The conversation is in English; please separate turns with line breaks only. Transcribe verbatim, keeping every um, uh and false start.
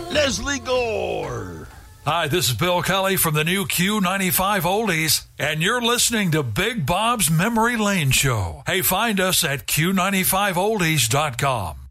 Leslie Gore.
Hi, this is Bill Kelly from the new Q ninety-five Oldies, and you're listening to Big Bob's Memory Lane Show. Hey, find us at Q ninety-five oldies dot com.